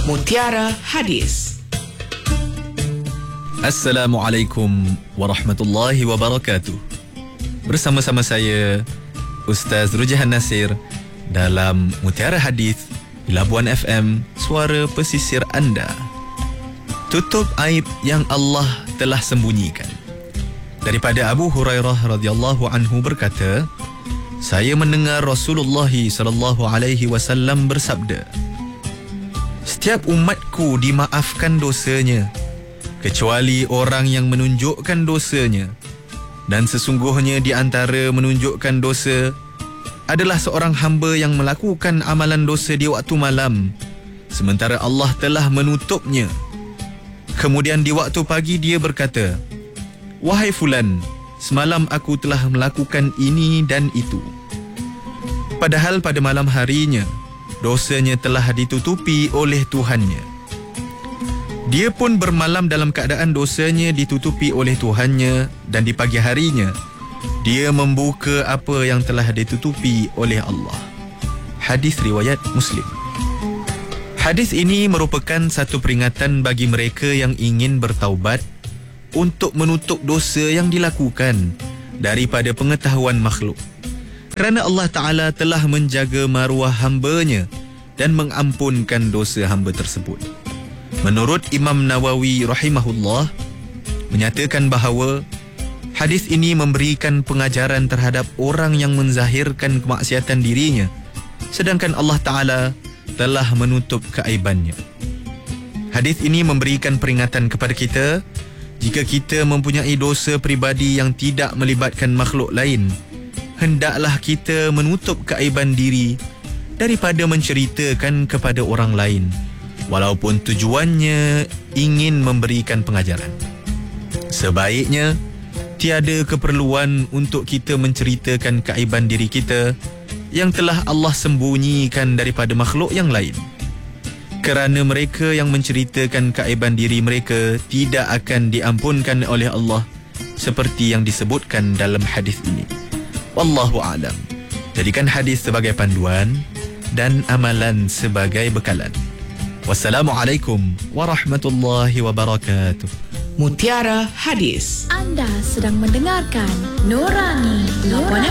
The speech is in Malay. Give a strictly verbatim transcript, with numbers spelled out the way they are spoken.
Mutiara Hadis. Assalamualaikum warahmatullahi wabarakatuh. Bersama-sama saya Ustaz Rujahan Nasir dalam Mutiara Hadis di Labuan F M, suara pesisir anda. Tutup aib yang Allah telah sembunyikan. Daripada Abu Hurairah radhiyallahu anhu berkata, saya mendengar Rasulullah sallallahu alaihi wasallam bersabda, setiap umatku dimaafkan dosanya kecuali orang yang menunjukkan dosanya, dan sesungguhnya di antara menunjukkan dosa adalah seorang hamba yang melakukan amalan dosa di waktu malam sementara Allah telah menutupnya. Kemudian di waktu pagi dia berkata, wahai fulan, semalam aku telah melakukan ini dan itu. Padahal pada malam harinya dosanya telah ditutupi oleh Tuhannya. Dia pun bermalam dalam keadaan dosanya ditutupi oleh Tuhannya, dan di pagi harinya dia membuka apa yang telah ditutupi oleh Allah. Hadis riwayat Muslim. Hadis ini merupakan satu peringatan bagi mereka yang ingin bertaubat untuk menutup dosa yang dilakukan daripada pengetahuan makhluk. Kerana Allah Ta'ala telah menjaga maruah hambanya dan mengampunkan dosa hamba tersebut. Menurut Imam Nawawi rahimahullah, menyatakan bahawa hadis ini memberikan pengajaran terhadap orang yang menzahirkan kemaksiatan dirinya, sedangkan Allah Ta'ala telah menutup keaibannya. Hadis ini memberikan peringatan kepada kita, jika kita mempunyai dosa peribadi yang tidak melibatkan makhluk lain, hendaklah kita menutup keaiban diri daripada menceritakan kepada orang lain, walaupun tujuannya ingin memberikan pengajaran. Sebaiknya tiada keperluan untuk kita menceritakan keaiban diri kita yang telah Allah sembunyikan daripada makhluk yang lain, kerana mereka yang menceritakan keaiban diri mereka tidak akan diampunkan oleh Allah seperti yang disebutkan dalam hadis ini. Wallahu a'lam. Jadikan hadis sebagai panduan dan amalan sebagai bekalan. Wassalamualaikum warahmatullahi wabarakatuh. Mutiara Hadis. Anda sedang mendengarkan Nurani Labuan